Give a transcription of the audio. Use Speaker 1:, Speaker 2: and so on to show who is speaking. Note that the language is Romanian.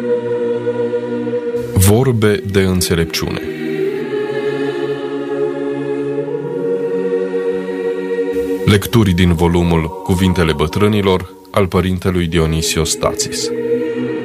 Speaker 1: Vorbe de înțelepciune. Lecturi din volumul Cuvintele bătrânilor al părintelui Dionisio Stațis.